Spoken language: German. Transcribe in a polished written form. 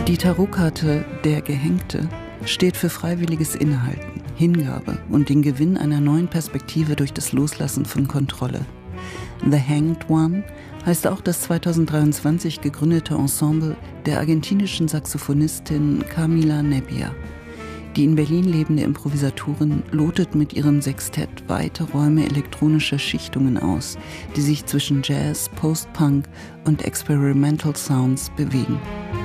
Die Tarotkarte Der Gehängte steht für freiwilliges Innehalten, Hingabe und den Gewinn einer neuen Perspektive durch das Loslassen von Kontrolle. The Hanged One heißt auch das 2023 gegründete Ensemble der argentinischen Saxophonistin Camila Nebbia. Die in Berlin lebende Improvisatorin lotet mit ihrem Sextett weite Räume elektronischer Schichtungen aus, die sich zwischen Jazz, Post-Punk und Experimental Sounds bewegen.